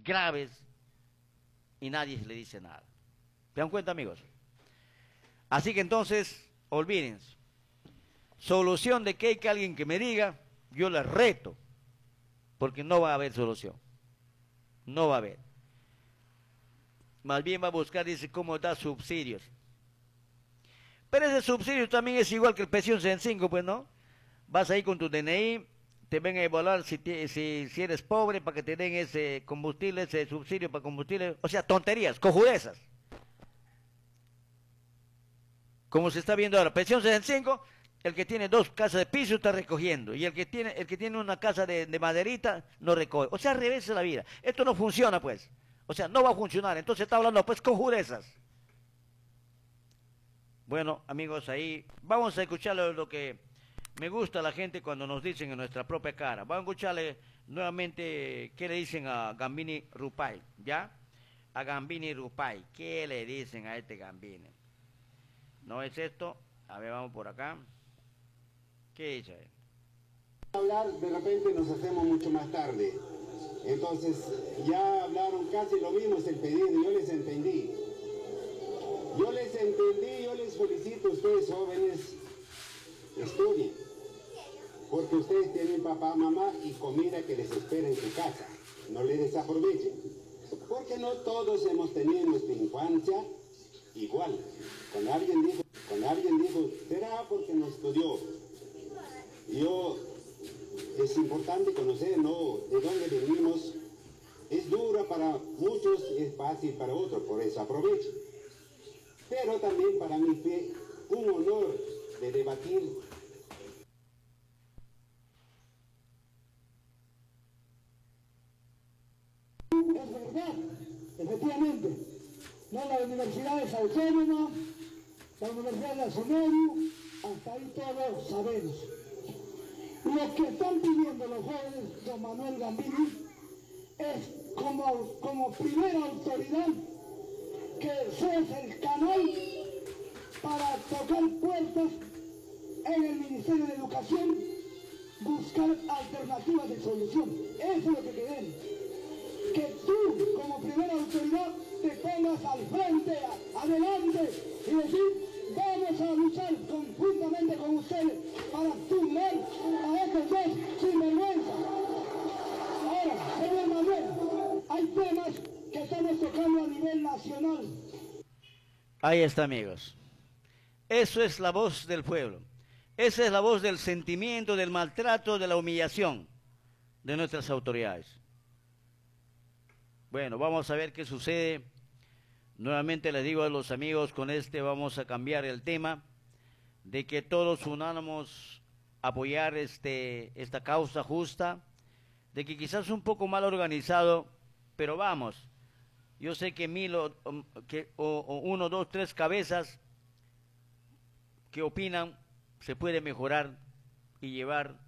graves y nadie le dice nada. ¿Se dan cuenta, amigos? Así que entonces, olvídense. Solución de que hay que alguien que me diga, yo le reto, porque no va a haber solución. No va a haber. Más bien va a buscar, dice, cómo da subsidios. Pero ese subsidio también es igual que el pensión 65, pues, ¿no? Vas ahí con tu DNI, te ven a evaluar si eres pobre para que te den ese combustible, ese subsidio para combustible. O sea, tonterías, cojudezas. Como se está viendo ahora, pensión 65, el que tiene 2 casas de piso está recogiendo. Y el que tiene una casa de maderita no recoge. O sea, al revés de la vida. Esto no funciona, pues. O sea, no va a funcionar. Entonces está hablando, pues, cojudezas. Bueno, amigos, ahí vamos a escuchar lo que me gusta a la gente cuando nos dicen en nuestra propia cara. Vamos a escucharle nuevamente qué le dicen a Gambini Rupay, ¿ya? A Gambini Rupay, ¿qué le dicen a este Gambini? ¿No es esto? A ver, vamos por acá. ¿Qué dice él? Hablar, de repente nos hacemos mucho más tarde. Entonces, ya hablaron casi lo mismo, es el pedido, yo les entendí. Yo les felicito a ustedes jóvenes, estudien, porque ustedes tienen papá, mamá y comida que les espera en su casa, no les desaprovechen, porque no todos hemos tenido nuestra infancia igual. Cuando alguien dijo, será porque no estudió. Es importante conocer, ¿no?, de dónde venimos. Es dura para muchos, es fácil para otros, por eso aprovechen. Pero también para mí fue un honor de debatir. Es verdad, efectivamente. No, la universidad es autónoma, la universidad de la SUNEDU, hasta ahí todos sabemos. Lo que están pidiendo los jóvenes, don Manuel Gambini, es como primera autoridad que seas el canal para tocar puertas en el Ministerio de Educación, buscar alternativas de solución. Eso es lo que queremos. Que tú, como primera autoridad, te pongas al frente, adelante, y decir, vamos a luchar conjuntamente con ustedes para tumbar a estos dos sinvergüenza. Ahora, señor Manuel, hay temas que estamos tocando a nivel nacional. Ahí está, amigos. Eso es la voz del pueblo. Esa es la voz del sentimiento, del maltrato, de la humillación de nuestras autoridades. Bueno, vamos a ver qué sucede. Nuevamente les digo a los amigos, con vamos a cambiar el tema, de que todos unamos a apoyar esta causa justa, de que quizás un poco mal organizado, pero vamos, yo sé que uno, dos, tres cabezas que opinan se puede mejorar y llevar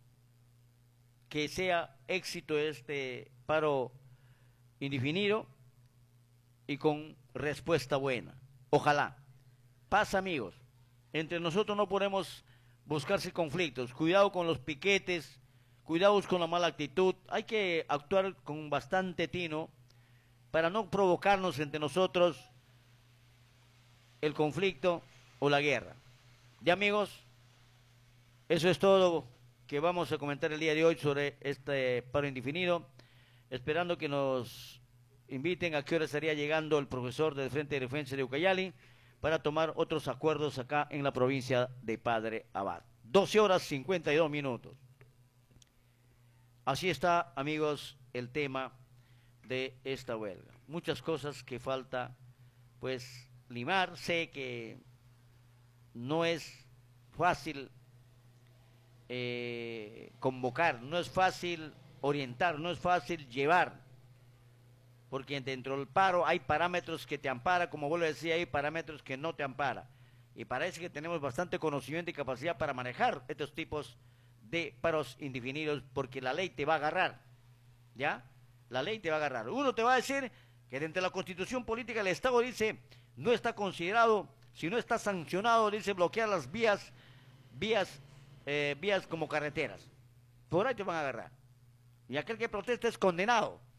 que sea éxito este paro indefinido y con respuesta buena. Ojalá. Paz, amigos. Entre nosotros no podemos buscarse conflictos. Cuidado con los piquetes, cuidado con la mala actitud. Hay que actuar con bastante tino para no provocarnos entre nosotros el conflicto o la guerra. Ya, amigos, eso es todo que vamos a comentar el día de hoy sobre este paro indefinido, esperando que nos inviten a qué hora estaría llegando el profesor del Frente de Defensa de Ucayali para tomar otros acuerdos acá en la provincia de Padre Abad. 12 horas 52 minutos. Así está, amigos, el tema de esta huelga. Muchas cosas que falta, pues, limar. Sé que no es fácil convocar, no es fácil orientar, no es fácil llevar, porque dentro del paro hay parámetros que te amparan, como vos lo decías, hay parámetros que no te amparan, y parece que tenemos bastante conocimiento y capacidad para manejar estos tipos de paros indefinidos, porque la ley te va a agarrar, ¿ya? La ley te va a agarrar. Uno te va a decir que dentro de la Constitución Política del Estado dice, no está considerado, si no está sancionado, dice, bloquear las vías como carreteras. Por ahí te van a agarrar. Y aquel que protesta es condenado.